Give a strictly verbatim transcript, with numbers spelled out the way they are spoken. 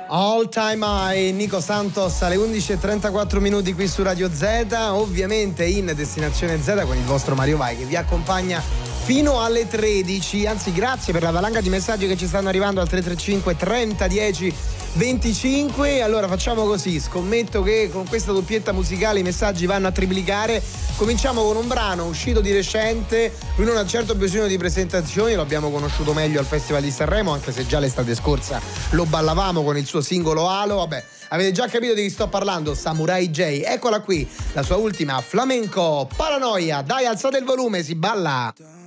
All Time High, Nico Santos alle undici e trentaquattro minuti qui su Radio Z, ovviamente in Destinazione Z con il vostro Mario Vai che vi accompagna fino alle tredici. Anzi, grazie per la valanga di messaggi che ci stanno arrivando al tre tre cinque trenta dieci venticinque. Allora facciamo così, scommetto che con questa doppietta musicale i messaggi vanno a triplicare. Cominciamo con un brano uscito di recente, lui non ha certo bisogno di presentazioni, lo abbiamo conosciuto meglio al Festival di Sanremo, anche se già l'estate scorsa lo ballavamo con il suo singolo Halo. Vabbè, avete già capito di chi sto parlando, Samurai J. Eccola qui, la sua ultima, Flamenco, Paranoia. Dai, alzate il volume, si balla.